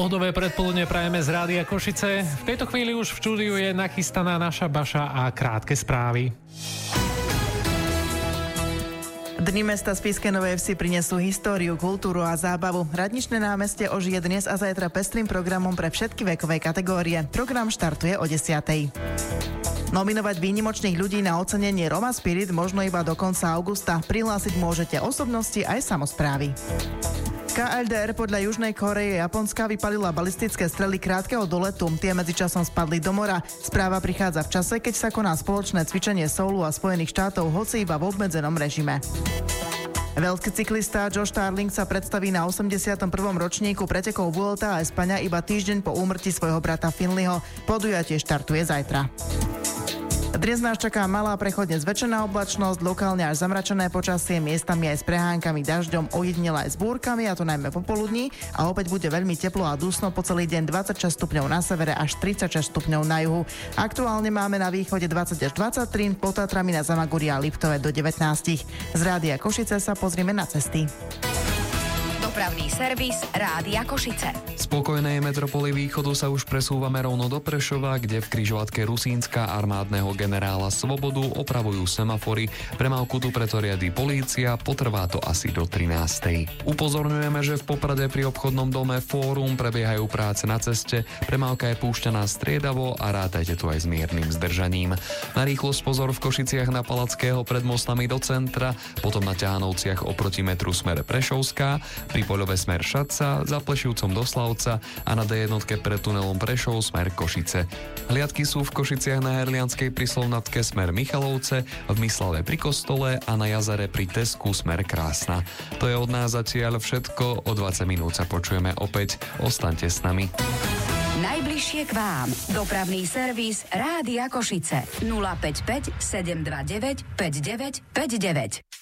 Pohodové predpoludne prajeme z Rádia Košice. V tejto chvíli už v štúdiu je nachystaná naša Baša a krátke správy. Dni mesta Spišské Novej Vsi prinesú históriu, kultúru a zábavu. Radničné námestie ožije dnes a zajtra pestrým programom pre všetky vekové kategórie. Program štartuje o 10:00. Nominovať výnimočných ľudí na ocenenie Roma Spirit možno iba do konca augusta. Prihlásiť môžete osobnosti aj samosprávy. KLDR podľa Južnej Kórey a Japonska vypalila balistické strely krátkeho doletu. Tie medzičasom spadli do mora. Správa prichádza v čase, keď sa koná spoločné cvičenie Soulu a Spojených štátov, hoci iba v obmedzenom režime. Veľký cyklista Josh Starling sa predstaví na 81. ročníku pretekov Vuelta a España iba týždeň po úmrtí svojho brata Finleyho. Podujatie štartuje zajtra. Dnes nás čaká malá prechodne zväčšená oblačnosť, lokálne až zamračené počasie, miestami aj s prehánkami, dažďom, ojedinele aj s búrkami, a to najmä popoludní, a opäť bude veľmi teplo a dusno po celý deň, 26 stupňov na severe až 36 stupňov na juhu. Aktuálne máme na východe 20 až 23, pod Tatrami na Zamaguri a Liptove do 19. Z Rádia Košice sa pozrieme na cesty. Dopravný servis Rádia Košice. Spokojnej metropoli východu sa už presúvame rovno do Prešova, kde v križovatke Rusínska armádneho generála Svobodu opravujú semafory. Premávku tu preto riadi polícia, potrvá to asi do 13:00. Upozorňujeme, že v Poprade pri obchodnom dome Fórum prebiehajú práce na ceste. Premávka je púšťaná striedavo a rátajte tu aj s miernym zdržaním. Na rýchlosť pozor v Košiciach na Palackého pred mostami do centra, potom na Ťahanovciach oproti metru smere Prešovská, pri Poľove smer Šatca, za Plešivcom do Slavca a na D1 pred tunelom Prešov smer Košice. Hliadky sú v Košiciach na Herlianskej pri Slovnatke smer Michalovce, v Myslave pri Kostole a na Jazare pri Tesku smer Krásna. To je od nás zatiaľ všetko, o 20 minút sa počujeme opäť, ostaňte s nami. Najbližšie k vám. Dopravný servis Rádia Košice 055 729 5959.